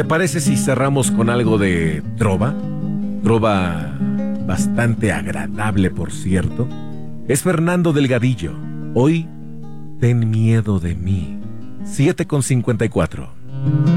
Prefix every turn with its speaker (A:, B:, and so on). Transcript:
A: parece si cerramos con algo de trova? Trova bastante agradable, por cierto. Es Fernando Delgadillo. Hoy, ten miedo de mí. 7:54.